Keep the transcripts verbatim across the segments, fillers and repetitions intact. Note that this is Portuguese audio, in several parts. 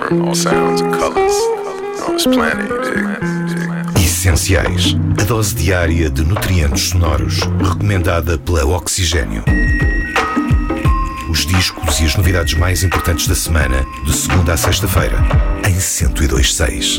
from all sounds and colors on this planet, you dig? Essenciais. A dose diária de nutrientes sonoros, recomendada pela Oxigênio. Os discos e as novidades mais importantes da semana, de segunda a sexta-feira, em cento e dois ponto seis.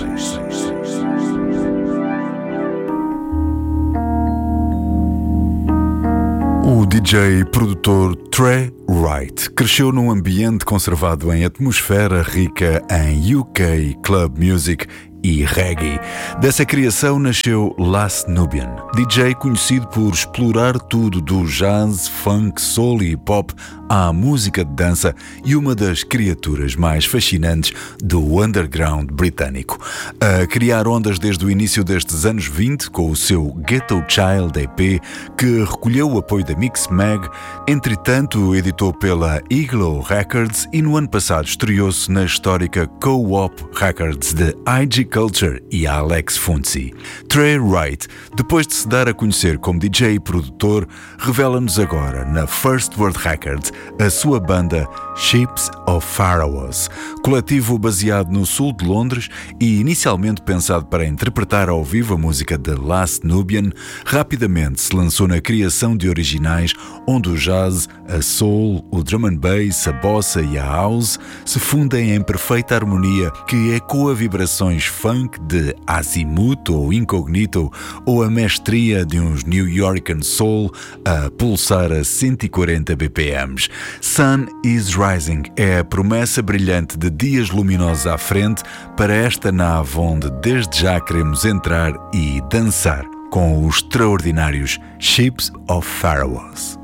O D J produtor Trey Wright cresceu num ambiente conservado em atmosfera rica em U K club music e reggae. Dessa criação nasceu Last Nubian, D J conhecido por explorar tudo do jazz, funk, soul e hip-hop à música de dança e uma das criaturas mais fascinantes do underground britânico. A criar ondas desde o início destes anos vinte com o seu Ghetto Child E P, que recolheu o apoio da Mixmag, entretanto editou pela Eagle Records e no ano passado estreou-se na histórica Co-op Records de I G Culture e Alex Funzi. Trey Wright, depois de se dar a conhecer como D J e produtor, revela-nos agora na First World Records a sua banda Ships of Pharaohs, coletivo baseado no sul de Londres e inicialmente pensado para interpretar ao vivo a música de Last Nubian. Rapidamente se lançou na criação de originais onde o jazz, a soul, o drum and bass, a bossa e a house se fundem em perfeita harmonia que ecoa vibrações funk de Azimuth ou Incognito ou a mestria de uns New Yorkan Soul a pulsar a cento e quarenta B P Ms. Sun is Rising é a promessa brilhante de dias luminosos à frente para esta nave onde desde já queremos entrar e dançar com os extraordinários Ships of Pharaohs.